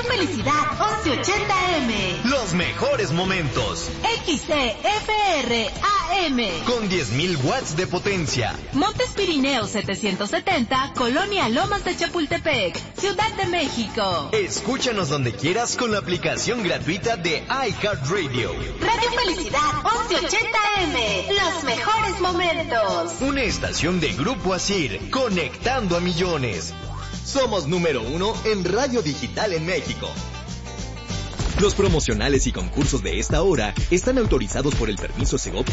Felicidad 1180M. Los mejores momentos. XCFR AM. Con 10.000 watts de potencia. Montes Pirineos 770, Colonia Lomas de Chapultepec, Ciudad de México. Escúchanos donde quieras con la aplicación gratuita de iHeartRadio. Radio Felicidad 1180M. Los mejores momentos. Una estación de Grupo Asir, conectando a millones. Somos número 1 en radio digital en México. Los promocionales y concursos de esta hora están autorizados por el permiso Segov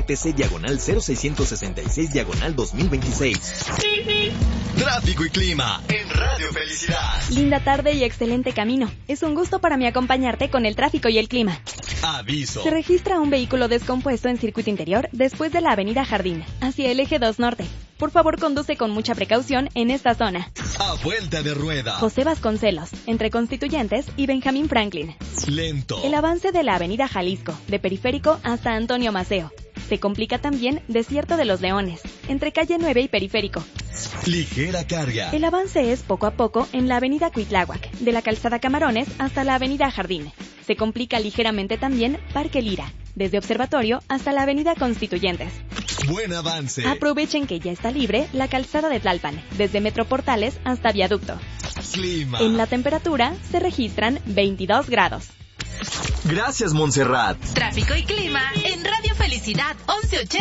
DGRTC/0666/2026. Tráfico y clima en Radio Felicidad. Linda tarde y excelente camino. Es un gusto para mí acompañarte con el tráfico y el clima. Aviso. Se registra un vehículo descompuesto en circuito interior después de la avenida Jardín, hacia el eje 2 norte. Por favor, conduce con mucha precaución en esta zona. A vuelta de rueda. José Vasconcelos, entre Constituyentes y Benjamín Franklin. Lento. El avance de la avenida Jalisco, de Periférico hasta Antonio Maceo. Se complica también Desierto de los Leones, entre calle 9 y Periférico. Ligera carga. El avance es poco a poco en la avenida Cuitláhuac, de la calzada Camarones hasta la avenida Jardín. Se complica ligeramente también Parque Lira, desde Observatorio hasta la avenida Constituyentes. Buen avance. Aprovechen que ya está libre la calzada de Tlalpan, desde Metro Portales hasta Viaducto. Clima. En la temperatura se registran 22 grados. Gracias, Montserrat. Tráfico y clima en Radio Felicidad 1180.